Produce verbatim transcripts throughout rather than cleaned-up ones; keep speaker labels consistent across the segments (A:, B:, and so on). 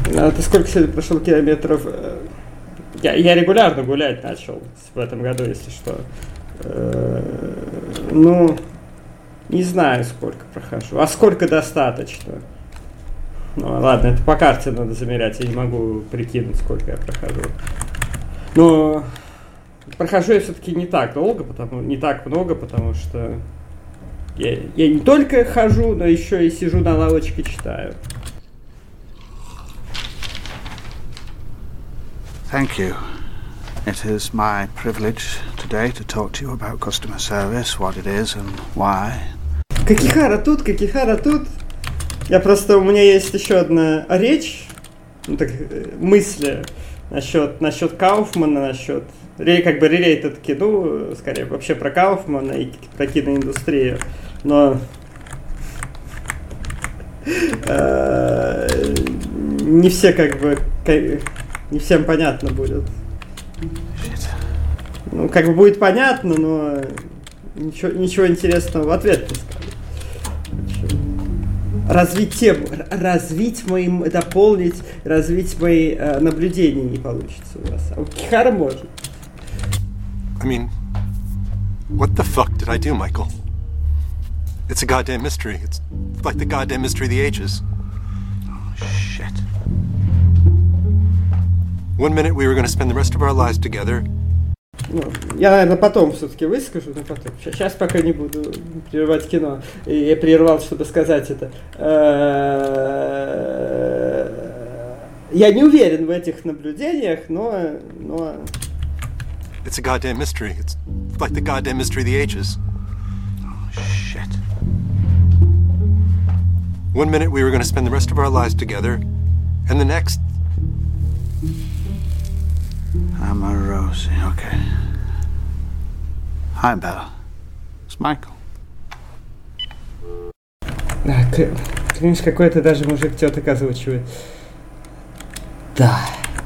A: А ты сколько сегодня прошел километров? Я, я регулярно гулять начал в этом году, если что. Ну, не знаю, сколько прохожу. А сколько достаточно? Ну, ладно, это по карте надо замерять. Я не могу прикинуть, сколько я прохожу. Но прохожу я все-таки не так долго, потому, не так много, потому что я, я не только хожу, но еще и сижу на лавочке, читаю.
B: Thank you. It is my privilege today to talk to you about customer service, what it is and why.
A: Какихара тут, Какихара тут. Я просто, у меня есть еще одна речь, ну так, мысли насчет, насчет Кауфмана, насчет, как бы related к кино, скорее вообще про Кауфмана и про киноиндустрию, но не все как бы, не всем понятно будет. Ну, как бы будет понятно, но ничего, ничего интересного в ответ не скажу. Развить тему, развить мои, дополнить, развить мои э, наблюдения не получится у вас. А у Кихара может.
C: I mean, what the fuck did I do, Michael? It's a goddamn mystery. It's like the goddamn mystery of the ages.
B: Oh, shit.
C: One minute we were going to spend the rest of our lives together.
A: Ну, я, наверное, потом все-таки выскажу, но потом. Сейчас пока не буду прерывать кино. И я прервал, чтобы сказать это. Я не уверен в этих наблюдениях, но... но...
C: It's a goddamn mystery. It's like the goddamn mystery of the ages.
B: Oh, shit.
C: One minute we were going to spend the rest of our lives together, and the next...
B: I'm a Rosie, okay. Hi, Belle. It's Michael.
A: А, кринж какой-то даже мужик теток озвучивает. Да.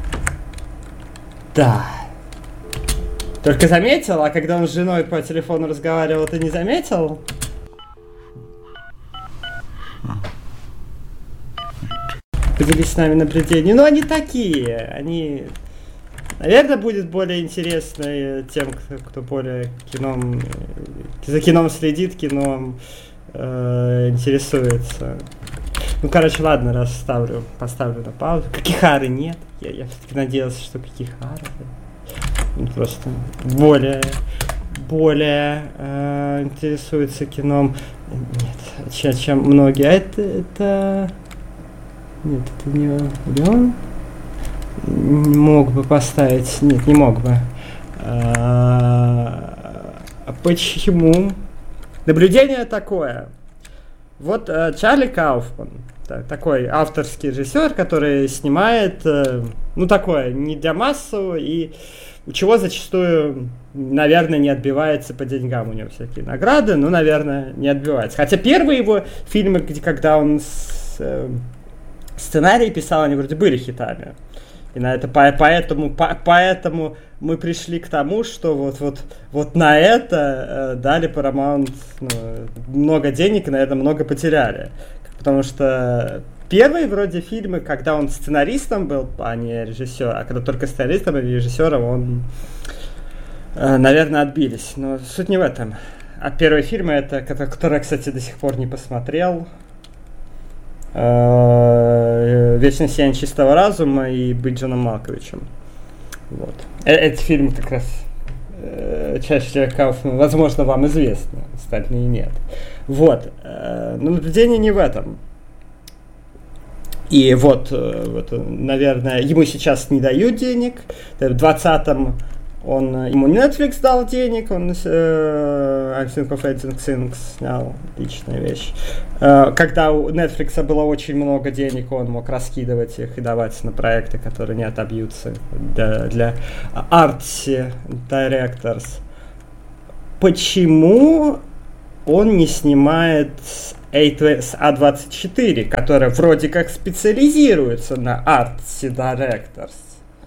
A: Да. Только заметил, а когда он с женой по телефону разговаривал, ты не заметил? Поделись с нами наблюдениями. Ну, они такие. Они... Наверное, будет более интересно тем, кто, кто более кином, за кином следит, кином э, интересуется. Ну, короче, ладно, раз ставлю, поставлю на паузу. Какихары нет. Я, я все-таки надеялся, что Какихары. Он просто более, более э, интересуется кином. Нет, чем, чем многие. А это, это... Нет, это не он. Не мог бы поставить. Нет, не мог бы. А, а почему? Наблюдение такое. Вот а, Чарли Кауфман, так, такой авторский режиссер, который снимает, а, ну такое, не для массового, и у чего зачастую, наверное, не отбивается по деньгам. У него всякие награды, но, наверное, не отбивается. Хотя первые его фильмы, где, когда он с, э, сценарий писал, они вроде были хитами. И на это, поэтому, по, поэтому мы пришли к тому, что вот, вот, вот на это э, дали Paramount ну, много денег и, наверное, много потеряли. Потому что первые вроде фильмы, когда он сценаристом был, а не режиссером, а когда только сценаристом или режиссером, он, э, наверное, отбились. Но суть не в этом. А первые фильмы, это, которые, кстати, до сих пор не посмотрел, «Вечное сияние чистого разума» и «Быть Джоном Малковичем». Вот. Э- эти фильмы как раз э- чаще Кауфмана, возможно, вам известны, остальные нет. Вот. Э- но наблюдение не в этом. И вот, э- вот, наверное, ему сейчас не дают денег. В двадцатом он, ему Netflix дал денег, он э, I Think of Ending Things снял, отличная вещь. Э, когда у Netflix было очень много денег, он мог раскидывать их и давать на проекты, которые не отобьются для, для artsy directors. Почему он не снимает а двадцать четыре, которая вроде как специализируется на artsy directors?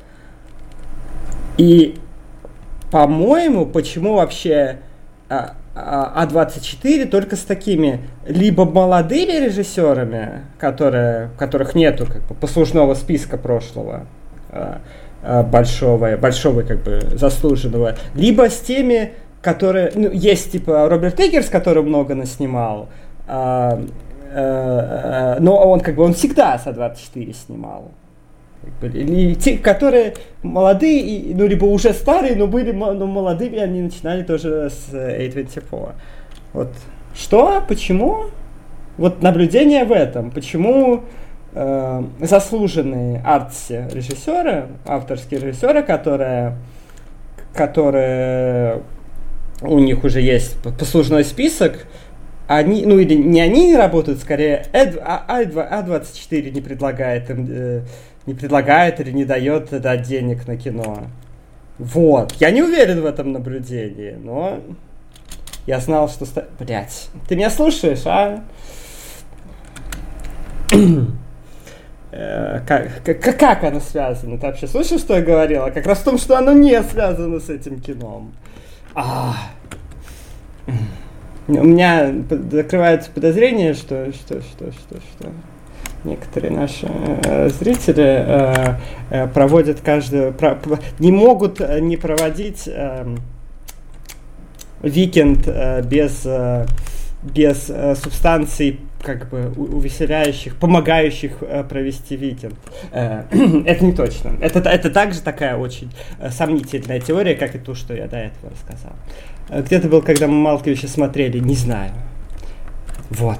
A: И по-моему, почему вообще а, А двадцать четыре только с такими либо молодыми режиссерами, которые, которых нету как бы послужного списка прошлого большого, большого как бы заслуженного, либо с теми, которые, ну, есть типа Роберт Эггерс, который много наснимал, а, а, а, но он как бы он всегда с А двадцать четыре снимал. Или те, которые молодые, ну, либо уже старые, но были но молодыми, они начинали тоже с А двадцать четыре. Вот. Что? Почему? Вот наблюдение в этом. Почему э, заслуженные артси режиссеры, авторские режиссеры, которые, которые у них уже есть послужной список, они, ну или не они работают, скорее А двадцать четыре не предлагает им э, не предлагает или не дает дать денег на кино. Вот. Я не уверен в этом наблюдении, но я знал, что... Ста... Блять. Ты меня слушаешь, а? как, как, как оно связано? Ты вообще слышишь, что я говорила? Как раз в том, что оно не связано с этим кином. А. У меня закрывается подозрение, что... что, что, что, что... Некоторые наши э, зрители э, э, проводят каждую... Про, не могут не проводить э, викенд э, без, э, без э, субстанций, как бы увеселяющих, помогающих э, провести викенд. Э, это не точно. Это, это также такая очень э, сомнительная теория, как и то, что я до этого рассказал. Э, где ты был, когда мы Малковича смотрели? Не знаю. Вот.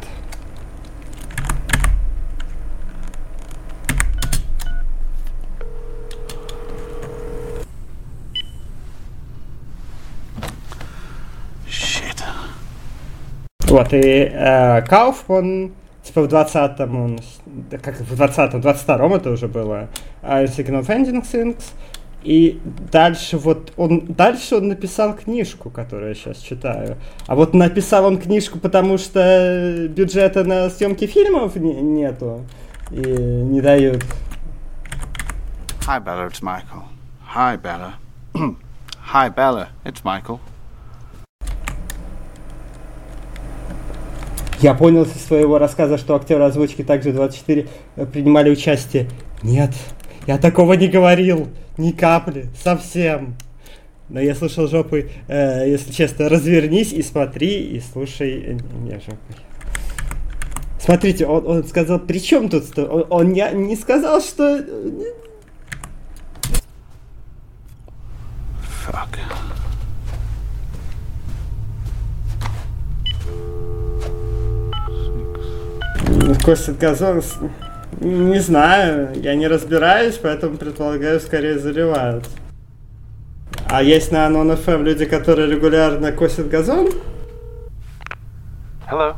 A: Вот, и э, Кауфман, типа в двадцатом, он, как в двадцатом, двадцать втором это уже было, Signal of Ending Things, и дальше вот, он, дальше он написал книжку, которую я сейчас читаю, а вот написал он книжку, потому что бюджета на съемки фильмов не, нету, и не дают.
B: Hi Bella, it's Michael. Hi Bella. Hi Bella, it's Michael.
A: Я понял из своего рассказа, что актеры озвучки также двадцать четыре принимали участие. Нет, я такого не говорил. Ни капли. Совсем. Но я слушал жопой, э, если честно, развернись и смотри, и слушай. Не, жопой. Смотрите, он, он сказал, при чем тут? Он, он не, не сказал, что...
B: Fuck.
A: Костя Газон, не знаю, я не разбираюсь, поэтому предполагаю, скорее заливают. А есть на Anon эф эм люди, которые регулярно косят газон?
C: Hello.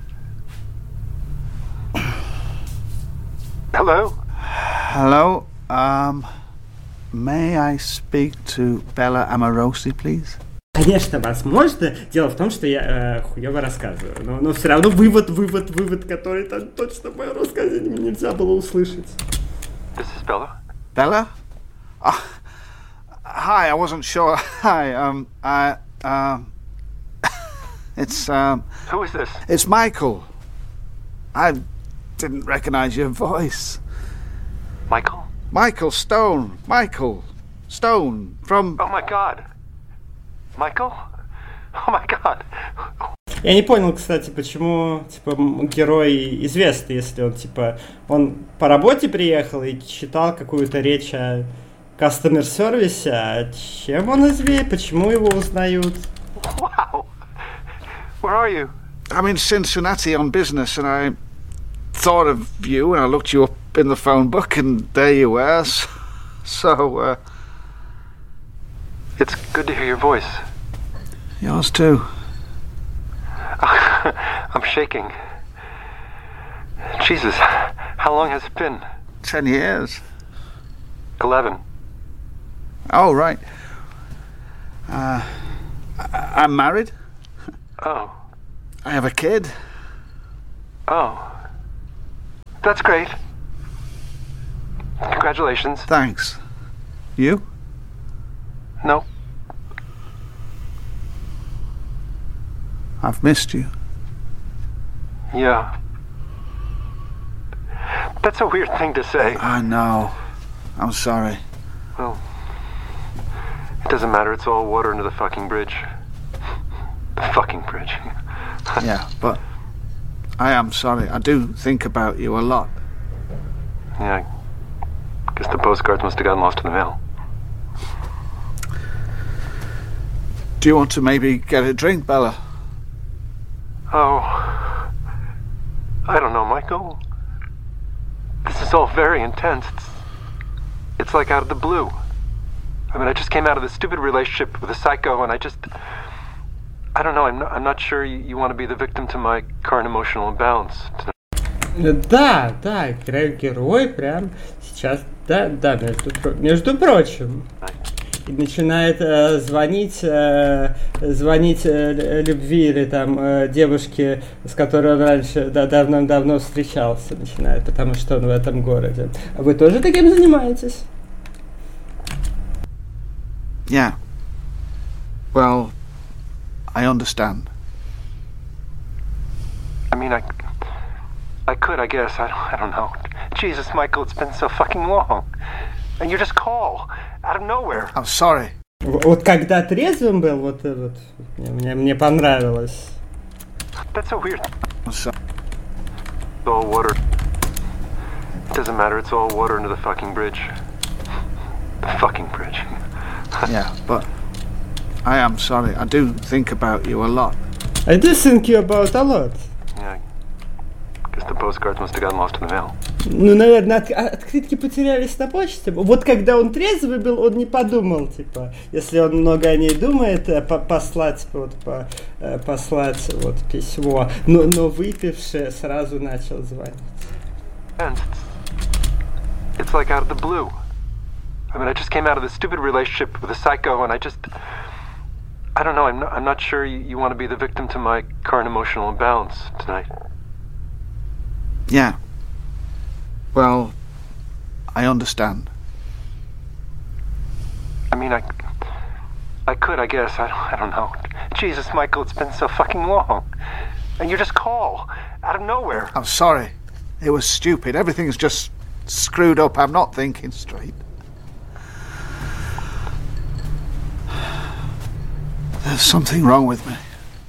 C: Hello.
B: Hello. Um, may I speak to Bella Amorosi, please?
A: Конечно, возможно. Дело в том, что я э, хуёво рассказываю. Но, но все равно вывод, вывод, вывод, который там точно в моем рассказе нельзя было услышать.
C: This is Bella.
B: Bella? Oh, hi, I wasn't sure. Hi, um, I, um, it's, um...
C: Who is this?
B: It's Michael. I didn't recognize your voice.
C: Michael?
B: Michael Stone. Michael Stone from...
C: Oh my God. Michael? Oh my God.
A: Я не понял, кстати, почему, типа, герой известный, если он, типа, он по работе приехал и читал какую-то речь о customer сервисе, а чем он известен, почему его узнают?
C: Wow. Where are you?
B: I'm in Cincinnati on business, and I thought of you, and I looked you up in the phone book, and there you were. So, uh...
C: It's good to hear your voice.
B: Yours too.
C: I'm shaking. Jesus, how long has it been?
B: Ten years.
C: Eleven.
B: Oh, right. Uh, I- I'm married.
C: Oh.
B: I have a kid.
C: Oh. That's great. Congratulations.
B: Thanks. You?
C: No.
B: I've missed you.
C: Yeah. That's a weird thing to say.
B: I know. I'm sorry.
C: Well, it doesn't matter. It's all water under the fucking bridge. The fucking bridge.
B: Yeah, but I am sorry. I do think about you a lot.
C: Yeah, I guess the postcards must have gotten lost in the mail.
B: Do you want to maybe get a drink, Bella?
C: Oh, I don't know, Michael. This is all very intense. It's, it's like out of the blue. I mean, I just came out of this stupid relationship with a psycho, and I just... I don't know, I'm not, I'm not sure you, you want to be the victim to my current emotional imbalance tonight.
A: Да, да, герой прям сейчас, да, да, между, между прочим. И начинает э, звонить, э, звонить э, любви или там э, девушке, с которой он раньше да, давно-давно встречался, начинает, потому что он в этом городе. А вы тоже таким занимаетесь?
B: Yeah. Well, I understand.
C: I mean, I, I could, I guess. I don't, I don't know. Jesus, Michael, it's been so fucking long. And you just call out of nowhere.
B: I'm sorry.
A: Вот когда трезвым был, вот, вот мне, мне понравилось.
C: That's so weird.
B: I'm sorry.
C: It's all water. It doesn't matter. It's all water under the fucking bridge. The fucking bridge.
B: Yeah, but I am sorry. I do think about you a lot.
A: I do think you about a lot.
C: Yeah, I guess the postcards must have gotten lost in the mail.
A: Ну, наверное, от, открытки потерялись на почте. Вот когда он трезвый был, он не подумал, типа, если он много о ней думает, по послать, вот, по, послать вот письмо. Но, но выпивший сразу начал звонить.
C: And it's, it's like out of the blue. I mean, I just came out of this stupid relationship with a psycho, and I just... I don't know, I'm not, I'm not sure you, you want to be the victim to my current emotional imbalance tonight.
B: Yeah. Well, I understand.
C: I mean, I, I could, I guess. I don't, I don't know. Jesus, Michael, it's been so fucking long. And you just call out of nowhere.
B: I'm sorry. It was stupid. Everything's just screwed up. I'm not thinking straight. There's something wrong with me.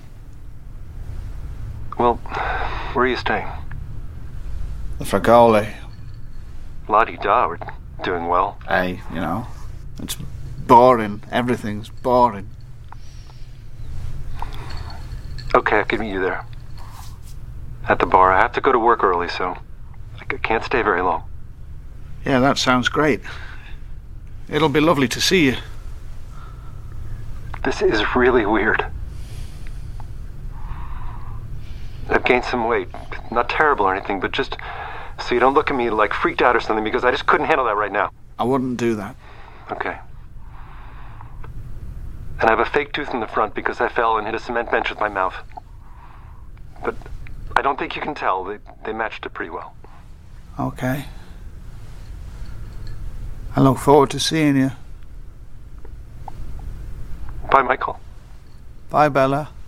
C: Well, where are you staying?
B: The Fragole.
C: La-di-da, we're doing well.
B: Hey, you know, it's boring. Everything's boring.
C: Okay, I can meet you there. At the bar. I have to go to work early, so I can't stay very long.
B: Yeah, that sounds great. It'll be lovely to see you.
C: This is really weird. I've gained some weight. Not terrible or anything, but just so you don't look at me like freaked out or something, because I just couldn't handle that right now.
B: I wouldn't do that.
C: Okay. And I have a fake tooth in the front because I fell and hit a cement bench with my mouth. But I don't think you can tell. They, they matched it pretty well.
B: Okay. I look forward to seeing you.
C: Bye, Michael.
B: Bye, Bella.